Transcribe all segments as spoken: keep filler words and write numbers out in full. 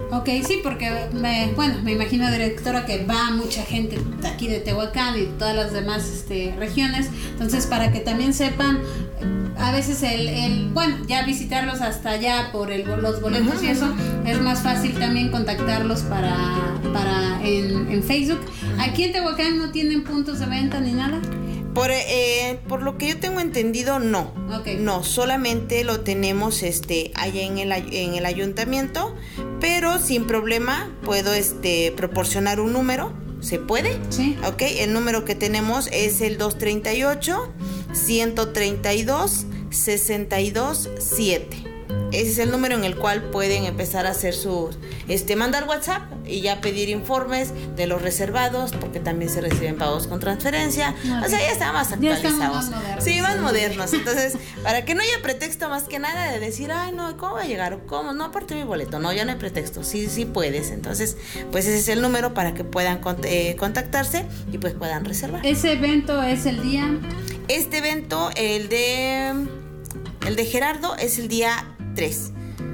Ok, sí, porque me, bueno, me imagino, directora, que va mucha gente de aquí de Tehuacán y todas las demás este, regiones, entonces para que también sepan, a veces el, el bueno, ya visitarlos hasta allá por el, los boletos uh-huh. y eso, es más fácil también contactarlos para, para en, en Facebook. Aquí en Tehuacán no tienen puntos de venta ni nada. Por, eh, por lo que yo tengo entendido, no. Okay. No, solamente lo tenemos este, allá en el, en el ayuntamiento, pero sin problema puedo este, proporcionar un número. ¿Se puede? Sí. Ok, el número que tenemos es el dos treinta y ocho, ciento treinta y dos, sesenta y dos, siete. Ese es el número en el cual pueden empezar a hacer sus, este, mandar WhatsApp y ya pedir informes de los reservados, porque también se reciben pagos con transferencia. Okay. O sea, ya está más actualizados. Más modernos, sí, más sí. modernos. Entonces, para que no haya pretexto más que nada de decir, ay, no, ¿cómo va a llegar? ¿Cómo? No, aparte mi boleto. No, ya no hay pretexto. Sí, sí puedes. Entonces, pues ese es el número para que puedan cont- eh, contactarse y pues puedan reservar. ¿Ese evento es el día? Este evento, el de, el de Gerardo, es el día tres.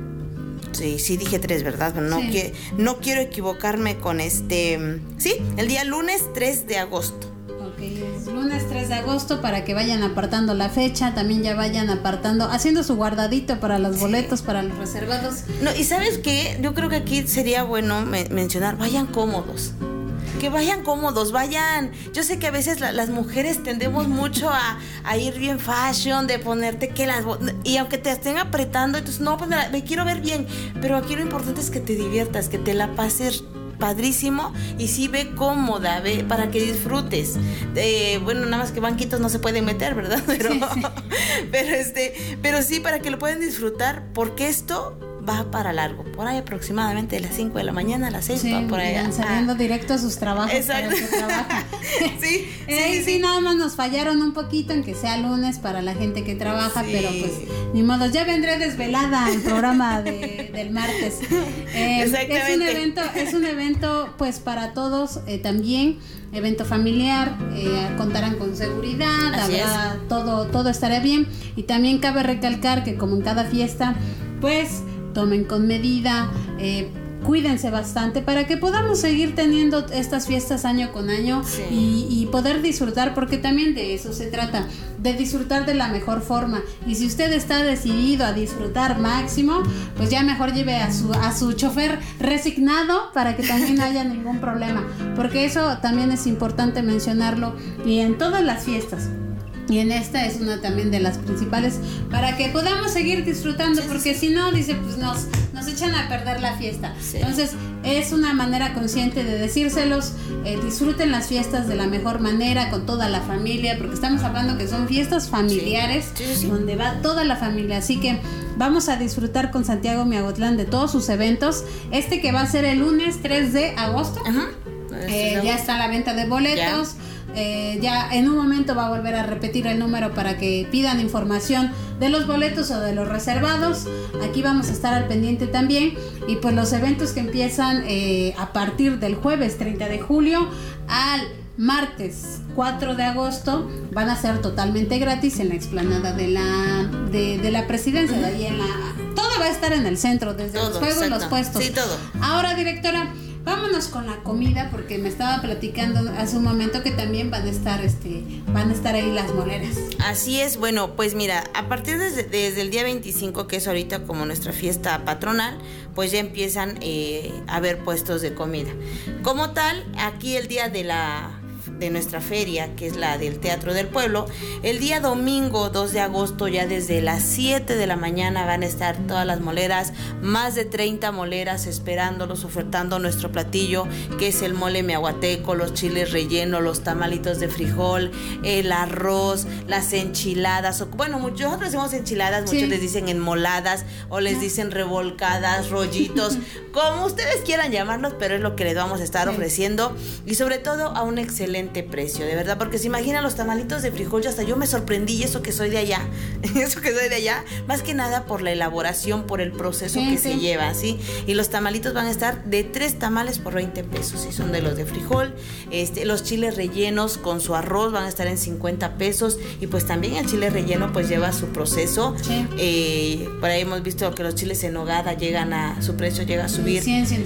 Sí, sí dije tres, ¿verdad? Pero no, sí. que, no quiero equivocarme con este... Sí, el día lunes tres de agosto. Ok, es lunes tres de agosto, para que vayan apartando la fecha, también ya vayan apartando, haciendo su guardadito para los boletos, sí. para los reservados. No, y ¿sabes qué? Yo creo que aquí sería bueno me- mencionar, vayan cómodos. Que vayan cómodos, vayan. Yo sé que a veces la, las mujeres tendemos mucho a, a ir bien fashion, de ponerte que las... Y aunque te estén apretando, entonces no, pues me, me quiero ver bien. Pero aquí lo importante es que te diviertas, que te la pases padrísimo y sí ve cómoda, ve para que disfrutes. Eh, bueno, nada más que banquitos no se pueden meter, ¿verdad? Pero sí, sí. pero este, pero sí para que lo puedan disfrutar, porque esto va para largo, por ahí aproximadamente de las cinco de la mañana a las seis, sí, va por allá. Saliendo ah. directo a sus trabajos. Exacto. Para el que trabaja. sí, eh, sí, sí, sí, nada más nos fallaron un poquito en que sea lunes para la gente que trabaja, sí. pero pues ni modo, ya vendré desvelada al programa de, del martes. Eh, Exactamente. Es un evento, es un evento pues para todos, eh, también evento familiar, eh, contarán con seguridad, habrá, todo, todo estará bien, y también cabe recalcar que como en cada fiesta, pues tomen con medida, eh, cuídense bastante para que podamos seguir teniendo estas fiestas año con año, sí. y, y poder disfrutar, porque también de eso se trata, de disfrutar de la mejor forma. Y si usted está decidido a disfrutar máximo, pues ya mejor lleve a su, a su chofer resignado para que también no haya ningún problema, porque eso también es importante mencionarlo, y en todas las fiestas. Y en esta es una también de las principales, para que podamos seguir disfrutando, sí, porque sí. si no, dice, pues nos, nos echan a perder la fiesta. Sí. Entonces, es una manera consciente de decírselos, eh, disfruten las fiestas de la mejor manera, con toda la familia, porque estamos hablando que son fiestas familiares, sí. Sí, sí. donde va toda la familia. Así que vamos a disfrutar con Santiago Miahuatlán de todos sus eventos. Este que va a ser el lunes tres de agosto. Ajá. Eh, ya está la venta de boletos. Ya. Eh, ya en un momento va a volver a repetir el número para que pidan información de los boletos o de los reservados. Aquí vamos a estar al pendiente también. Y pues los eventos que empiezan eh, a partir del jueves treinta de julio al martes cuatro de agosto van a ser totalmente gratis en la explanada de la de, de la presidencia. De ahí en la, todo va a estar en el centro, desde todo, los juegos, exacto. los puestos. Sí, todo. Ahora, directora, vámonos con la comida, porque me estaba platicando hace un momento que también van a estar este van a estar ahí las moleras. Así es. Bueno, pues mira, a partir desde, desde el día veinticinco, que es ahorita como nuestra fiesta patronal, pues ya empiezan eh, a haber puestos de comida. Como tal, aquí el día de la de nuestra feria, que es la del Teatro del Pueblo, el día domingo dos de agosto, ya desde las siete de la mañana van a estar todas las moleras, más de treinta moleras esperándolos, ofertando nuestro platillo, que es el mole miahuateco, los chiles rellenos, los tamalitos de frijol, el arroz, las enchiladas, o, bueno, nosotros decimos enchiladas, sí. muchos les dicen enmoladas, o les dicen revolcadas, rollitos, como ustedes quieran llamarlos, pero es lo que les vamos a estar sí. ofreciendo, y sobre todo a un excelente precio, de verdad, porque se imaginan los tamalitos de frijol, yo hasta yo me sorprendí, y eso que soy de allá, eso que soy de allá, más que nada por la elaboración, por el proceso sí, que sí. se lleva, ¿sí? Y los tamalitos van a estar de tres tamales por veinte pesos, y son de los de frijol, este, los chiles rellenos con su arroz van a estar en cincuenta pesos, y pues también el chile relleno pues lleva su proceso, sí. eh, por ahí hemos visto que los chiles en nogada llegan a, su precio llega a subir cien,